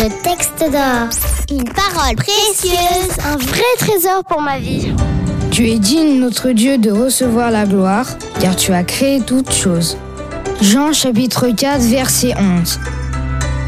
Le texte d'or. Une parole précieuse. Un vrai trésor pour ma vie. Tu es digne, notre Dieu, de recevoir la gloire, car tu as créé toutes choses. Jean chapitre 4, verset 11.